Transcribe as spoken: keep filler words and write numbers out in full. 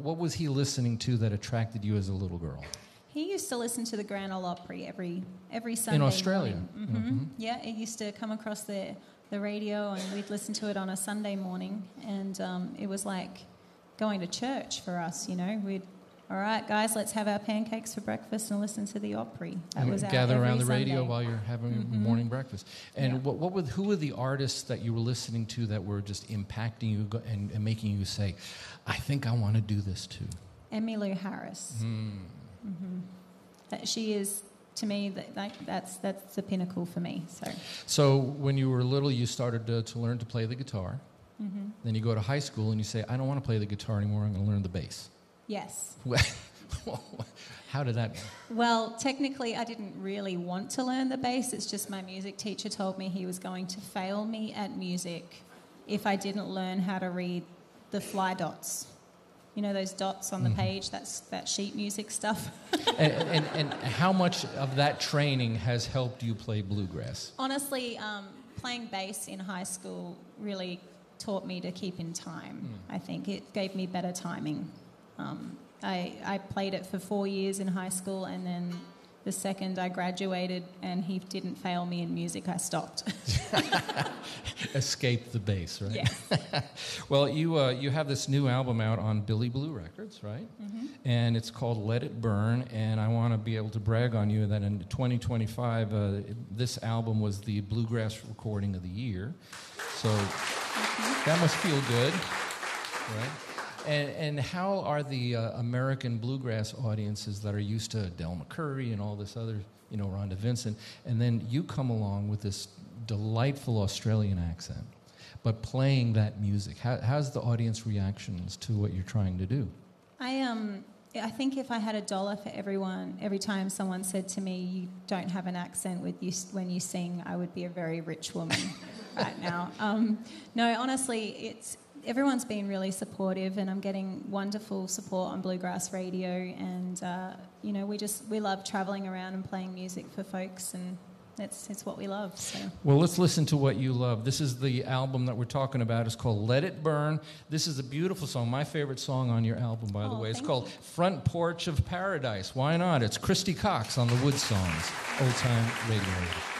what was he listening to that attracted you as a little girl? He used to listen to the Grand Ole Opry every every Sunday in Australia. morning. Mm-hmm. Mm-hmm. Yeah, it used to come across the the radio, and we'd listen to it on a Sunday morning, and um, it was like going to church for us. You know, we'd all right, guys, let's have our pancakes for breakfast and listen to the Opry. That and was our gather around the Sunday. radio while you're having mm-hmm. morning breakfast. And yeah. what, what were who were the artists that you were listening to that were just impacting you and, and making you say, "I think I want to do this too"? Emmylou Harris. Mm. Mm-hmm. That she is, to me, that, that that's that's the pinnacle for me. So, so when you were little, you started to, to learn to play the guitar. Mm-hmm. Then you go to high school and you say, "I don't want to play the guitar anymore. I'm going to learn the bass." Yes. How did that? Well, technically, I didn't really want to learn the bass. It's just my music teacher told me he was going to fail me at music if I didn't learn how to read the fly dots. You know those dots on the mm-hmm. page? That's that sheet music stuff. and, and, and how much of that training has helped you play bluegrass? Honestly, um, playing bass in high school really taught me to keep in time. Mm. I think it gave me better timing. Um, I, I played it for four years in high school, and then the second I graduated and he didn't fail me in music, I stopped. Escape the bass, right? Yes. Well, you uh, you have this new album out on Billy Blue Records, right? Mm-hmm. And it's called Let It Burn, and I want to be able to brag on you that in twenty twenty-five, uh, this album was the Bluegrass Recording of the Year. So mm-hmm. that must feel good, right? And, and how are the uh, American bluegrass audiences that are used to Del McCoury and all this other, you know, Rhonda Vincent, and then you come along with this delightful Australian accent, but playing that music. How, how's the audience reactions to what you're trying to do? I um, I think if I had a dollar for everyone, every time someone said to me, "You don't have an accent with you when you sing," I would be a very rich woman right now. Um, no, honestly, it's. Everyone's been really supportive, and I'm getting wonderful support on Bluegrass Radio, and uh, you know we just we love travelling around and playing music for folks, and it's it's what we love. So. Well, let's listen to what you love. This is the album that we're talking about. It's called Let It Burn. This is a beautiful song, my favorite song on your album, by the oh, way. It's thank called you. Front Porch of Paradise. Why not? It's Christy Cox on the Wood Songs, Old Time Radio.